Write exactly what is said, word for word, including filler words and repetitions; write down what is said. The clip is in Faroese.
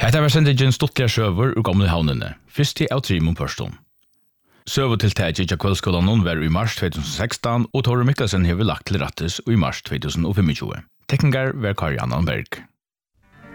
Hetta var sendingen stuttliga søver ur gamle havnene, fyrst til av trimon pørston. Søvetiltaket i kveldskolen var i mars tjúgu sekstan, og Tore Mikkelsen hever lagt til rattes i mars tjúgu tjúgu. Tekniker var Kari Annan Berg.